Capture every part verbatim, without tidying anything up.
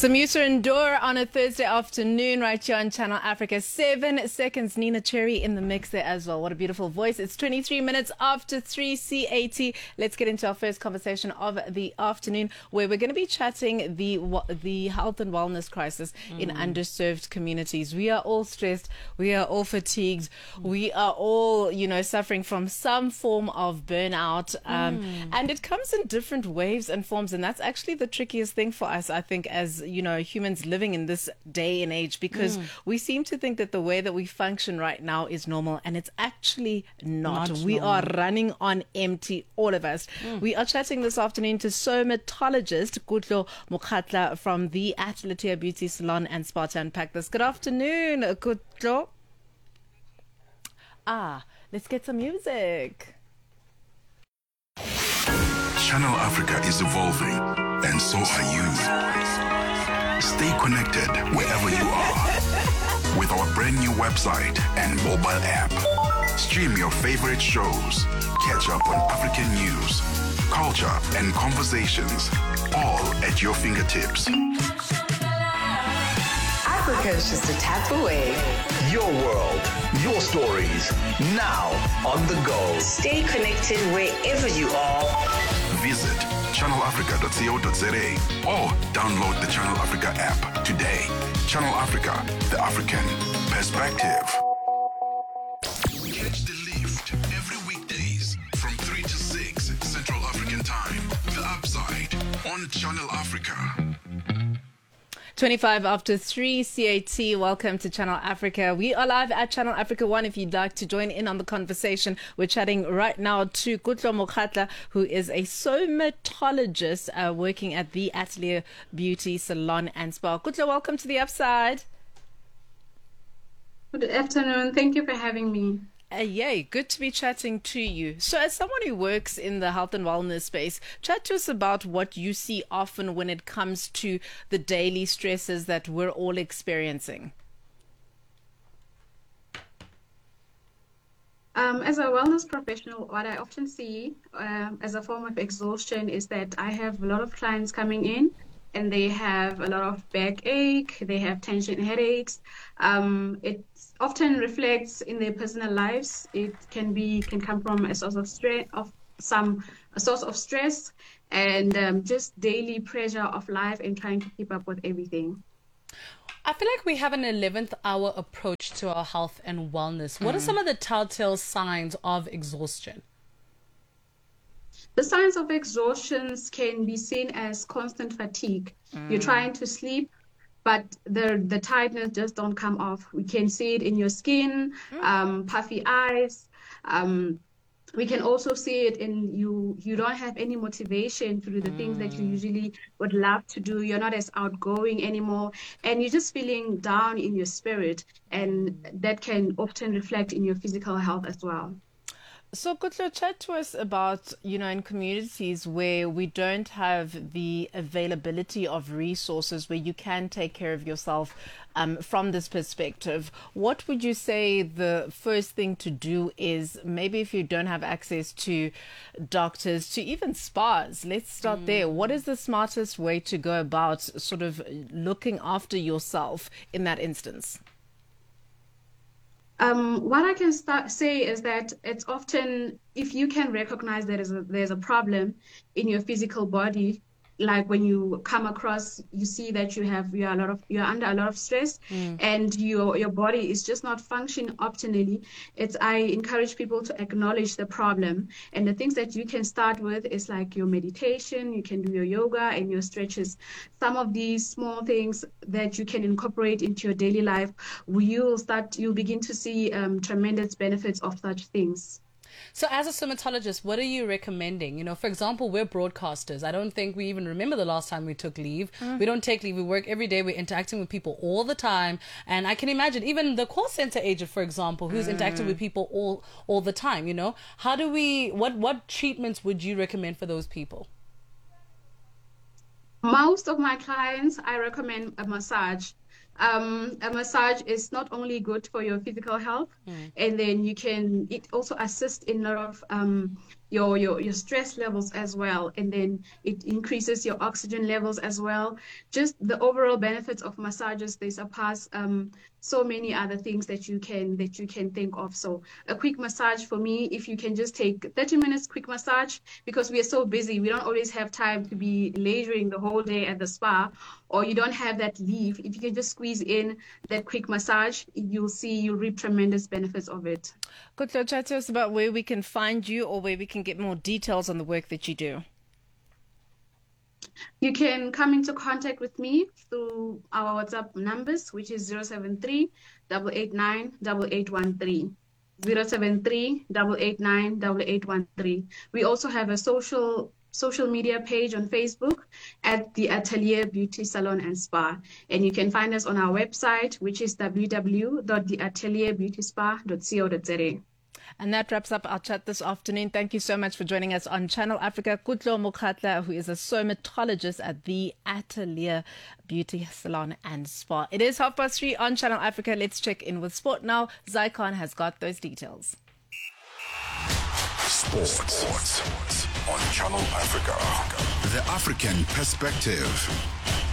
So Musa and Dora on a Thursday afternoon right here on Channel Africa. Seven seconds. Nina Cherry in the mix there as well. What a beautiful voice. It's twenty-three minutes after three C A T. Let's get into our first conversation of the afternoon, where we're going to be chatting the the health and wellness crisis mm. in underserved communities. We are all stressed. We are all fatigued. Mm. We are all, you know, suffering from some form of burnout. Um, mm. And it comes in different waves and forms. And that's actually the trickiest thing for us, I think, as you know, humans living in this day and age, because mm. we seem to think that the way that we function right now is normal, and it's actually not. not we normal. are running on empty, all of us. Mm. We are chatting this afternoon to somatologist Kutlo Mokhatla from the Atelier Beauty Salon and Spa to unpack this. Good afternoon, Kutlo. Ah, let's get some music. Channel Africa is evolving, and so are you. Stay connected wherever you are with our brand new website and mobile app. Stream your favorite shows, catch up on African news, culture, and conversations, all at your fingertips. Africa is just a tap away. Your world, your stories, now on the go. Stay connected wherever you are. Visit channel africa dot co dot za or download the Channel Africa app today. Channel Africa, the African perspective. Catch the lift every weekdays from three to six Central African Time. The Upside on Channel Africa. twenty-five after three C A T. Welcome to Channel Africa. We are live at Channel Africa One. If you'd like to join in on the conversation, we're chatting right now to Kutlo Mokhatla, who is a somatologist uh, working at the Atelier Beauty Salon and Spa. Kutlo, welcome to the Upside. Good afternoon. Thank you for having me. Uh, yay, good to be chatting to you. So as someone who works in the health and wellness space, chat to us about what you see often when it comes to the daily stresses that we're all experiencing. Um, as a wellness professional, what I often see um, as a form of exhaustion is that I have a lot of clients coming in and they have a lot of backache, they have tension headaches. Um, it often reflects in their personal lives. It can be can come from a source of stress, of some a source of stress, and um, just daily pressure of life and trying to keep up with everything. I feel like we have an eleventh hour approach to our health and wellness. What mm. are some of the telltale signs of exhaustion? The signs of exhaustion can be seen as constant fatigue. Mm. You're trying to sleep, but the the tiredness just don't come off. We can see it in your skin, mm. um, puffy eyes. Um, we can also see it in you. You don't have any motivation to do the mm. things that you usually would love to do. You're not as outgoing anymore, and you're just feeling down in your spirit, and that can often reflect in your physical health as well. So Kutlo, chat to us about, you know, in communities where we don't have the availability of resources where you can take care of yourself um, from this perspective. What would you say the first thing to do is, maybe if you don't have access to doctors, to even spas? Let's start mm. there. What is the smartest way to go about sort of looking after yourself in that instance? Um, what I can start say is that it's often, if you can recognize that there's a, there's a problem in your physical body, like when you come across, you see that you have you're a lot of you're under a lot of stress, mm. and your your body is just not functioning optimally. It's I encourage people to acknowledge the problem, and the things that you can start with is like your meditation. You can do your yoga and your stretches. Some of these small things that you can incorporate into your daily life, you'll start you'll begin to see um, tremendous benefits of such things. So as a somatologist, what are you recommending? You know, for example, we're broadcasters. I don't think we even remember the last time we took leave. Mm. We don't take leave. We work every day. We're interacting with people all the time. And I can imagine even the call center agent, for example, who's mm. interacting with people all, all the time, you know. How do we, what, what treatments would you recommend for those people? Most of my clients, I recommend a massage. Um, a massage is not only good for your physical health, mm. and then you can, it also assists in a lot of um, your, your, your stress levels as well. And then it increases your oxygen levels as well. Just the overall benefits of massages, they surpass um, so many other things that you can that you can think of. So a quick massage for me, if you can just take thirty minutes quick massage, because we are so busy, we don't always have time to be leisuring the whole day at the spa, or you don't have that leave. If you can just squeeze in that quick massage, you'll see you reap tremendous benefits of it. Kutlo, chat to us about where we can find you or where we can get more details on the work that you do. You can come into contact with me through our WhatsApp numbers, which is zero seven three, eight eight nine, eight eight one three. zero seven three, eight eight nine, eight eight one three. We also have a social social media page on Facebook at the Atelier Beauty Salon and Spa. And you can find us on our website, which is w w w dot the atelier beauty spa dot co dot z a. And that wraps up our chat this afternoon. Thank you so much for joining us on Channel Africa. Kutlo Mokhatla, who is a somatologist at the Atelier Beauty Salon and Spa. It is half past three on Channel Africa. Let's check in with sport now. Zycon has got those details. Sports, Sports on Channel Africa. The African perspective.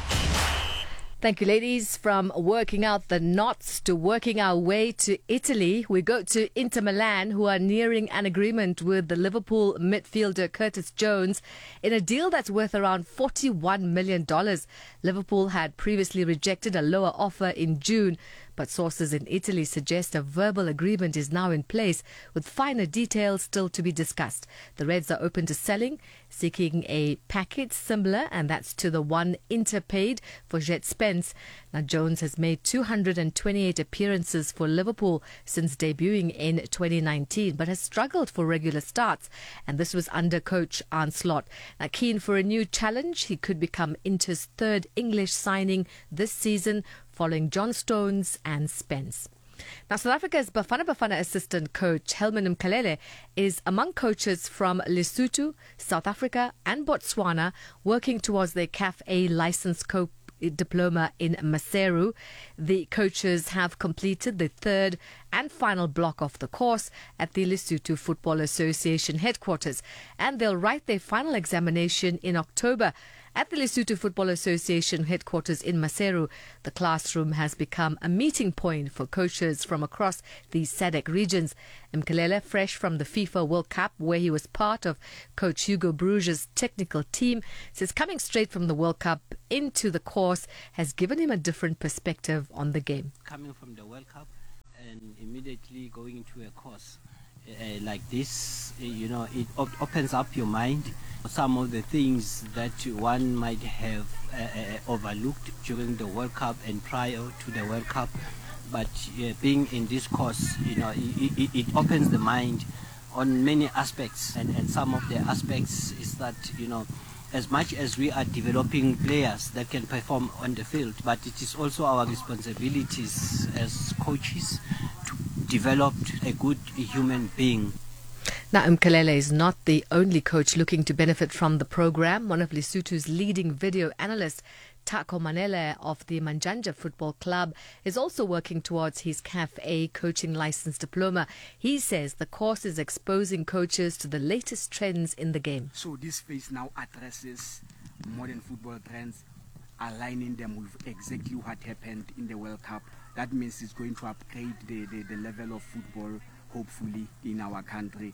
Thank you, ladies. From working out the knots to working our way to Italy, we go to Inter Milan, who are nearing an agreement with the Liverpool midfielder Curtis Jones in a deal that's worth around forty-one million dollars. Liverpool had previously rejected a lower offer in June, but sources in Italy suggest a verbal agreement is now in place, with finer details still to be discussed. The Reds are open to selling, seeking a package similar, and that's to the one Inter paid for Jet Spence. Now, Jones has made two hundred twenty-eight appearances for Liverpool since debuting in twenty nineteen, but has struggled for regular starts, and this was under coach Arne Slot. Now, keen for a new challenge, he could become Inter's third English signing this season, following John Stones and Spence. Now, South Africa's Bafana Bafana assistant coach Helman Mkhalele is among coaches from Lesotho, South Africa and Botswana working towards their C A F A license co- diploma in Maseru. The coaches have completed the third and final block of the course at the Lesotho Football Association headquarters, and they'll write their final examination in October. At the Lesotho Football Association headquarters in Maseru, the classroom has become a meeting point for coaches from across the S A D C regions. Mkhalele, fresh from the FIFA World Cup, where he was part of coach Hugo Bruges' technical team, says coming straight from the World Cup into the course has given him a different perspective on the game. Coming from the World Cup and immediately going into a course uh, like this, uh, you know, it op- opens up your mind. Some of the things that one might have uh, uh, overlooked during the World Cup and prior to the World Cup, but uh, being in this course, you know, it, it, it opens the mind on many aspects, and, and some of the aspects is that, you know, as much as we are developing players that can perform on the field, but it is also our responsibilities as coaches to develop a good human being. Now, Mkhalele is not the only coach looking to benefit from the program. One of Lesotho's leading video analysts, Tako Manele of the Manjanja Football Club, is also working towards his C A F A coaching license diploma. He says the course is exposing coaches to the latest trends in the game. So this phase now addresses modern football trends, aligning them with exactly what happened in the World Cup. That means it's going to upgrade the, the, the level of football, hopefully, in our country.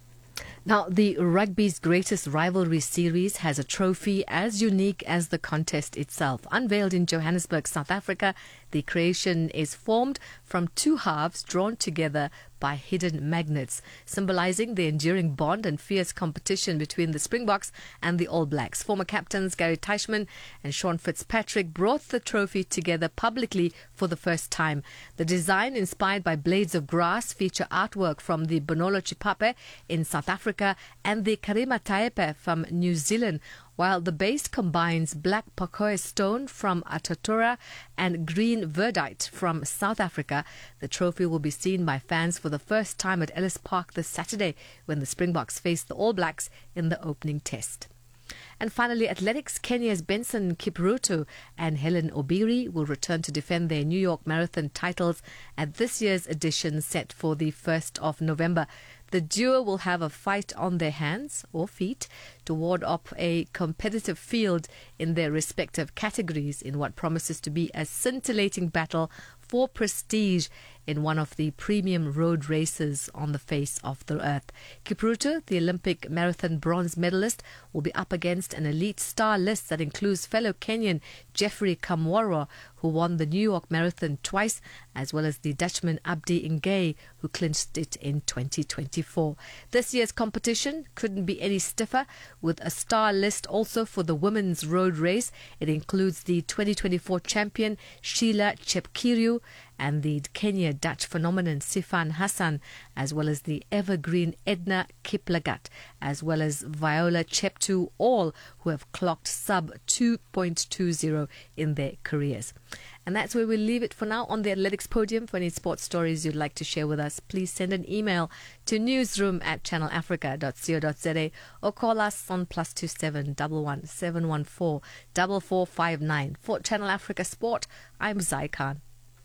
Now, the rugby's greatest rivalry series has a trophy as unique as the contest itself. Unveiled in Johannesburg, South Africa, the creation is formed from two halves drawn together by hidden magnets, symbolizing the enduring bond and fierce competition between the Springboks and the All Blacks. Former captains Gary Teichmann and Sean Fitzpatrick brought the trophy together publicly for the first time. The design, inspired by blades of grass, feature artwork from the Bonolo Chipape in South Africa and the Karima Taepe from New Zealand, while the base combines black Pacoe stone from Atatura and green verdite from South Africa. The trophy will be seen by fans for the first time at Ellis Park this Saturday when the Springboks face the All Blacks in the opening test. And finally, athletics, Kenya's Benson Kipruto and Helen Obiri will return to defend their New York Marathon titles at this year's edition set for the first of November. The duo will have a fight on their hands or feet to ward off a competitive field in their respective categories in what promises to be a scintillating battle for prestige in one of the premium road races on the face of the earth. Kipruto, the Olympic marathon bronze medalist, will be up against an elite star list that includes fellow Kenyan Jeffrey Kamworor, who won the New York Marathon twice, as well as the Dutchman Abdi Ngay, who clinched it in twenty twenty-four. This year's competition couldn't be any stiffer, with a star list also for the women's road race. It includes the twenty twenty-four champion Sheila Chepkirui and the Kenya Dutch phenomenon Sifan Hassan, as well as the evergreen Edna Kiplagat, as well as Viola Cheptu, all who have clocked sub two point two zero in their careers. And that's where we'll leave it for now on the athletics podium. For any sports stories you'd like to share with us, please send an email to newsroom at channel africa dot co dot za or call us on plus two seven one one seven one four four four five nine. For Channel Africa Sport, I'm Zai Khan.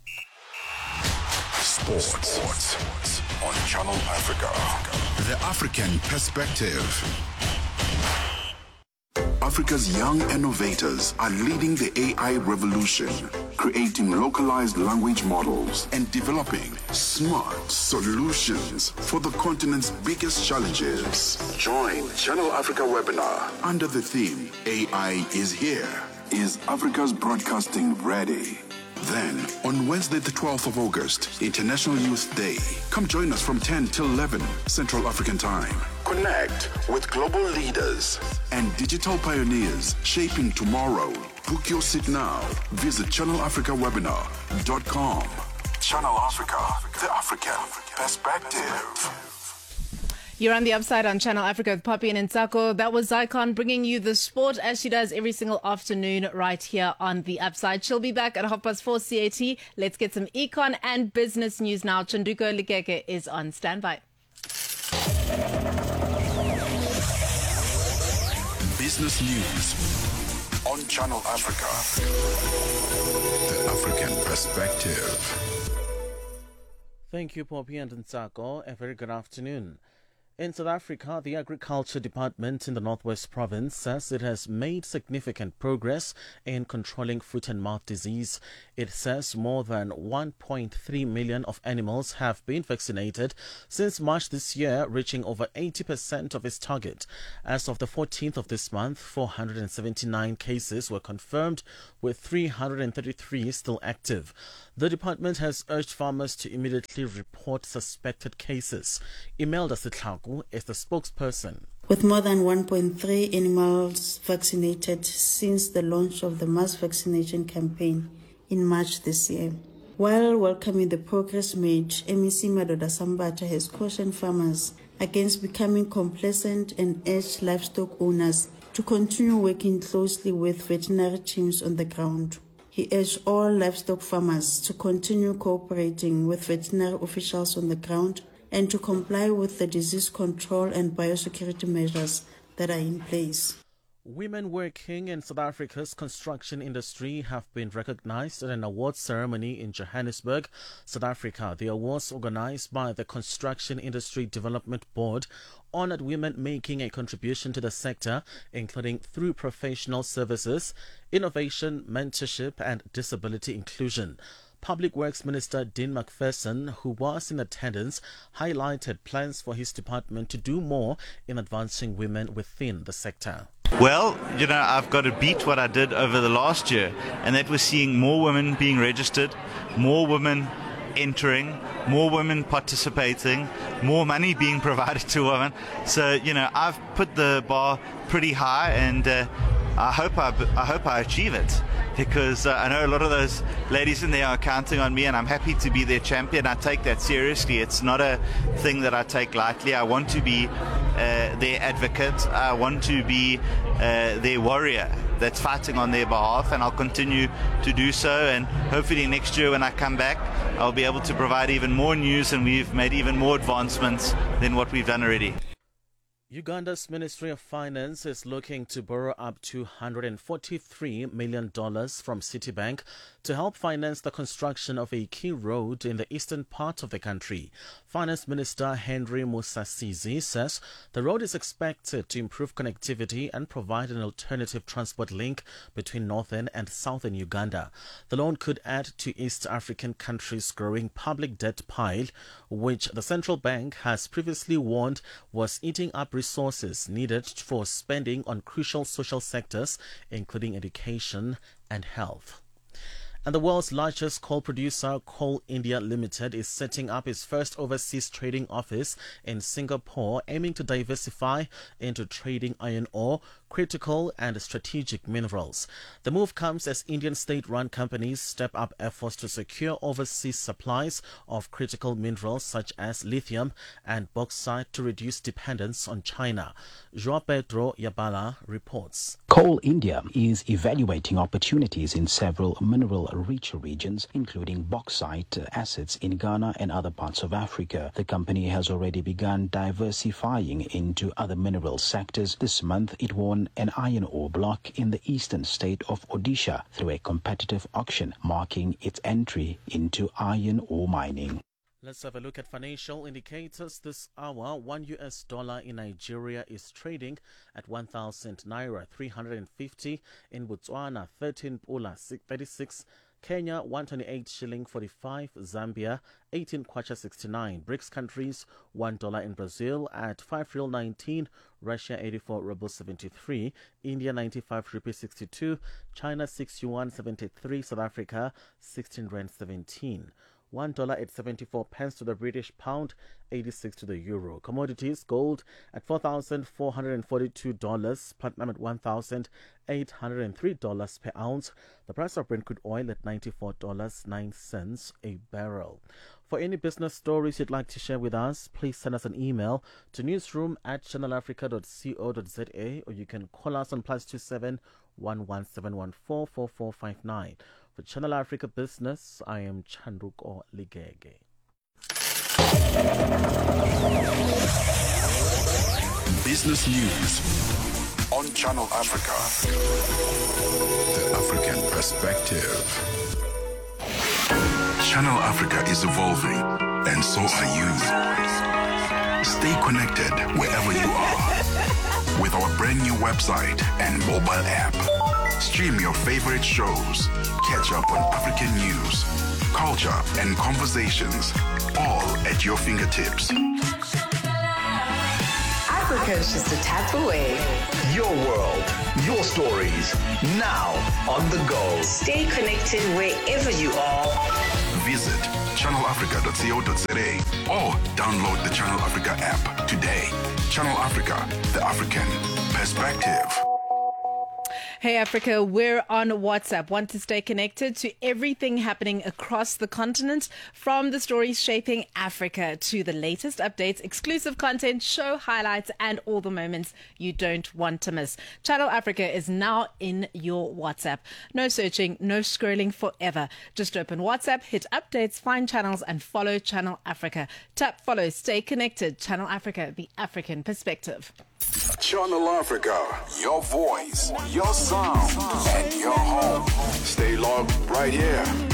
Sports. Sports on Channel Africa. The African perspective. Africa's young innovators are leading the A I revolution, creating localized language models and developing smart solutions for the continent's biggest challenges. Join Channel Africa webinar under the theme A I is here. Is Africa's broadcasting ready? Then, on Wednesday the twelfth of August, International Youth Day, come join us from ten till eleven Central African Time. Connect with global leaders and digital pioneers shaping tomorrow. Book your seat now. Visit channel africa webinar dot com. Channel Africa, the African perspective. You're on the upside on Channel Africa with Poppy and Nsako. That was Zycon bringing you the sport as she does every single afternoon right here on the upside. She'll be back at half past four C A T. Let's get some econ and business news now. Chanduko Likeke is on standby. Business news on Channel Africa. The African perspective. Thank you, Poppy and Nsako. A very good afternoon. In South Africa, the Agriculture Department in the Northwest Province says it has made significant progress in controlling foot and mouth disease. It says more than one point three million of animals have been vaccinated since March this year, reaching over eighty percent of its target. As of the fourteenth of this month, four hundred seventy-nine cases were confirmed, with three hundred thirty-three still active. The department has urged farmers to immediately report suspected cases. Imelda Sitlaku is the spokesperson. With more than one point three animals vaccinated since the launch of the mass vaccination campaign in March this year. While welcoming the progress made, M E C Madoda Sambata has cautioned farmers against becoming complacent and urged livestock owners to continue working closely with veterinary teams on the ground. He urged all livestock farmers to continue cooperating with veterinary officials on the ground and to comply with the disease control and biosecurity measures that are in place. Women working in South Africa's construction industry have been recognized at an awards ceremony in Johannesburg, South Africa. The awards, organized by the Construction Industry Development Board, honored women making a contribution to the sector, including through professional services, innovation, mentorship, and disability inclusion. Public Works Minister Dean McPherson, who was in attendance, highlighted plans for his department to do more in advancing women within the sector. Well, you know, I've got to beat what I did over the last year, and that was seeing more women being registered, more women entering, more women participating, more money being provided to women. So, you know, I've put the bar pretty high, and uh, I hope I, I hope I achieve it, because uh, I know a lot of those ladies in there are counting on me, and I'm happy to be their champion. I take that seriously. It's not a thing that I take lightly. I want to be uh, their advocate. I want to be uh, their warrior that's fighting on their behalf, and I'll continue to do so. And hopefully next year when I come back, I'll be able to provide even more news, and we've made even more advancements than what we've done already. Uganda's Ministry of Finance is looking to borrow up to one hundred forty-three million dollars from Citibank to help finance the construction of a key road in the eastern part of the country. Finance Minister Henry Musasizi says the road is expected to improve connectivity and provide an alternative transport link between northern and southern Uganda. The loan could add to East African countries' growing public debt pile, which the central bank has previously warned was eating up resources needed for spending on crucial social sectors, including education and health. And the world's largest coal producer, Coal India Limited, is setting up its first overseas trading office in Singapore, aiming to diversify into trading iron ore, critical and strategic minerals. The move comes as Indian state-run companies step up efforts to secure overseas supplies of critical minerals such as lithium and bauxite to reduce dependence on China. João Pedro Yabala reports. Coal India is evaluating opportunities in several mineral-rich regions, including bauxite assets in Ghana and other parts of Africa. The company has already begun diversifying into other mineral sectors. This month, it won an iron ore block in the eastern state of Odisha through a competitive auction, marking its entry into iron ore mining. Let's have a look at financial indicators this hour. One U S dollar in Nigeria is trading at one thousand naira three hundred fifty. In Botswana, thirteen pula thirty-six. Kenya, one twenty-eight shilling forty-five. Zambia, eighteen kwacha sixty-nine. BRICS countries, one dollar in Brazil at five real nineteen. Russia, eighty-four ruble seventy-three. India, ninety-five rupee sixty-two. China, six yuan seventy-three. South Africa, sixteen rand seventeen. One dollar at seventy-four pence to the British pound, eighty-six to the euro. Commodities: gold at four thousand four hundred forty-two dollars, platinum at one thousand eight hundred three dollars per ounce. The price of Brent crude oil at ninety-four dollars and nine cents a barrel. For any business stories you'd like to share with us, please send us an email to newsroom at channel africa dot co dot za, or you can call us on plus two seven one one seven one four four four five nine. For Channel Africa Business, I am Chanduko Ligege. Business news on Channel Africa. The African perspective. Channel Africa is evolving, and so are you. Stay connected wherever you are with our brand new website and mobile app. Stream your favorite shows, catch up on African news, culture, and conversations, all at your fingertips. Africa is just a tap away. Your world, your stories, now on the go. Stay connected wherever you are. Visit channel africa dot co dot za or download the Channel Africa app today. Channel Africa, the African perspective. Hey Africa, we're on WhatsApp. Want to stay connected to everything happening across the continent, from the stories shaping Africa to the latest updates, exclusive content, show highlights, and all the moments you don't want to miss. Channel Africa is now in your WhatsApp. No searching, no scrolling forever. Just open WhatsApp, hit updates, find channels, and follow Channel Africa. Tap follow, stay connected. Channel Africa, the African perspective. Channel Africa, your voice, your sound, and your home. Stay logged right here.